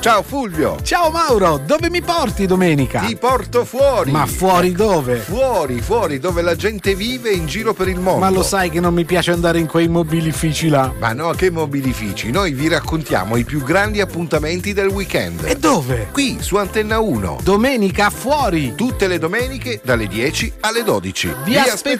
Ciao Fulvio. Ciao Mauro, dove mi porti domenica? Ti porto fuori. Ma fuori dove? Fuori, dove la gente vive in giro per il mondo. Ma lo sai che non mi piace andare in quei mobilifici là. Ma no, che mobilifici? Noi vi raccontiamo i più grandi appuntamenti del weekend. E dove? Qui su Antenna 1. Domenica fuori. Tutte le domeniche dalle 10 alle 12. Vi aspettiamo.